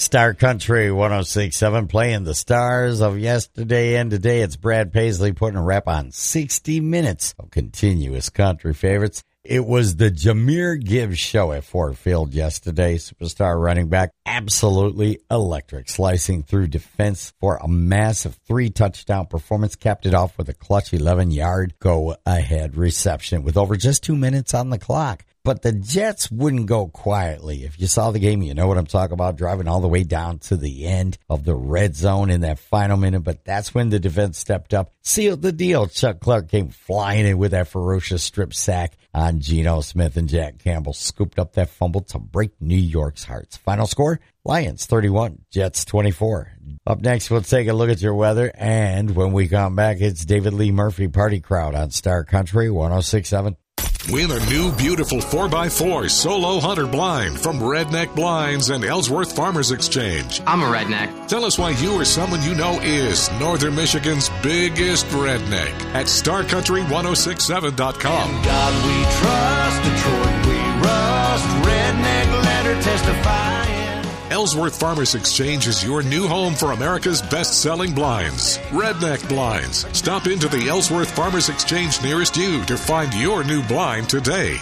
Star Country 106.7 playing the stars of yesterday and today. It's Brad Paisley putting a wrap on 60 minutes of continuous country favorites. It was the Jahmyr Gibbs show at Ford Field yesterday. Superstar running back, absolutely electric, slicing through defense for a massive 3-touchdown performance. Capped it off with a clutch 11-yard go-ahead reception with over just 2 minutes on the clock. But the Jets wouldn't go quietly. If you saw the game, you know what I'm talking about, driving all the way down to the end of the red zone in that final minute. But that's when the defense stepped up, sealed the deal. Chuck Clark came flying in with that ferocious strip sack on Geno Smith, and Jack Campbell scooped up that fumble to break New York's hearts. Final score, Lions 31, Jets 24. Up next, we'll take a look at your weather. And when we come back, it's David Lee Murphy Party Crowd on Star Country 106.7. Win a new beautiful 4x4 Solo Hunter blind from Redneck Blinds and Ellsworth Farmers Exchange. I'm a redneck. Tell us why you or someone you know is Northern Michigan's biggest redneck at StarCountry1067.com. In God we trust, Detroit we rust, redneck letter testifying. Ellsworth Farmers Exchange is your new home for America's best-selling blinds. Redneck Blinds. Stop into the Ellsworth Farmers Exchange nearest you to find your new blind today.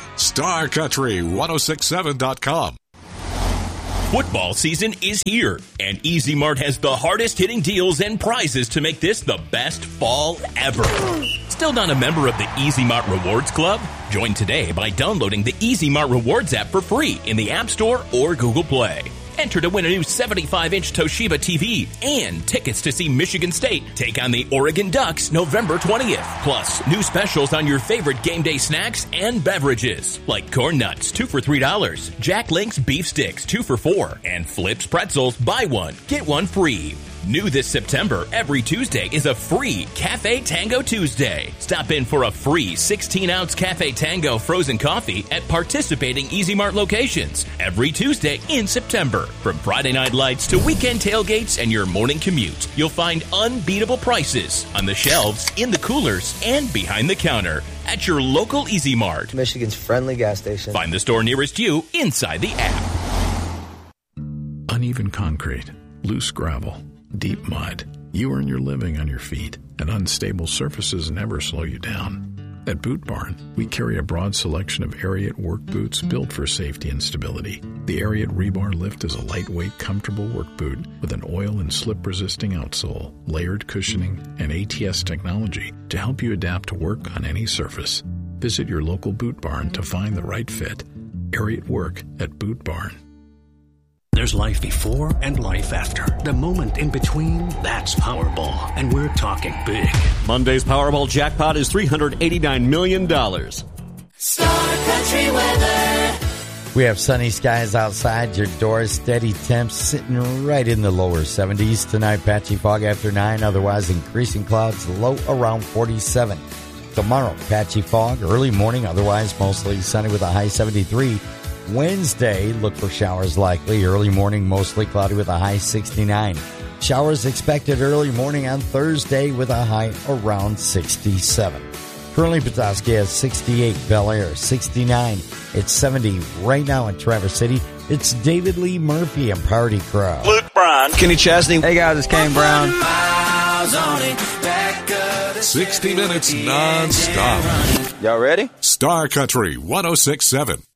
StarCountry1067.com. Football season is here, and Easy Mart has the hardest-hitting deals and prizes to make this the best fall ever. Still not a member of the Easy Mart Rewards Club? Join today by downloading the Easy Mart Rewards app for free in the App Store or Google Play. Enter to win a new 75-inch Toshiba TV and tickets to see Michigan State take on the Oregon Ducks November 20th. Plus, new specials on your favorite game day snacks and beverages, like Corn Nuts, 2 for $3, Jack Link's Beef Sticks, 2 for $4, and Flips Pretzels, buy one, get one free. New this September, every Tuesday is a free Cafe Tango Tuesday. Stop in for a free 16-ounce Cafe Tango frozen coffee at participating Easy Mart locations every Tuesday in September. From Friday night lights to weekend tailgates and your morning commute, you'll find unbeatable prices on the shelves, in the coolers, and behind the counter at your local Easy Mart. Michigan's friendly gas station. Find the store nearest you inside the app. Uneven concrete, loose gravel, deep mud. You earn your living on your feet, and unstable surfaces never slow you down. At Boot Barn, we carry a broad selection of Ariat work boots built for safety and stability. The Ariat Rebar Lift is a lightweight, comfortable work boot with an oil and slip-resisting outsole, layered cushioning, and ATS technology to help you adapt to work on any surface. Visit your local Boot Barn to find the right fit. Ariat Work at Boot Barn. There's life before and life after. The moment in between, that's Powerball. And we're talking big. Monday's Powerball jackpot is $389 million. Star Country weather. We have sunny skies outside your doors, steady temps sitting right in the lower 70s. Tonight, patchy fog after 9, otherwise increasing clouds, low around 47. Tomorrow, patchy fog, early morning, otherwise mostly sunny with a high 73. Wednesday, look for showers likely. Early morning, mostly cloudy with a high 69. Showers expected early morning on Thursday with a high around 67. Currently, Petoskey has 68. Bel Air, 69. It's 70 right now in Traverse City. It's David Lee Murphy and Party Crowd. Luke Brown. Kenny Chesney. Hey guys, it's Kane Brown. 60 minutes non-stop. Y'all ready? Star Country 106.7.